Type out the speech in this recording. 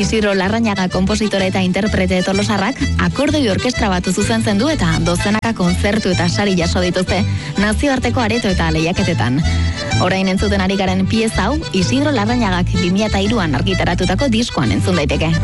Isidro Larrañaga konpositore eta interprete tolosarrak akordoi orkestra bat zuzentzen du eta dozenaka kontzertu eta sari jaso dituzte nazioarteko areto eta lehiaketetan. Orain entzuten ari garen pieza hau Isidro Larrañagak 2003an argitaratutako diskoan entzun daiteke.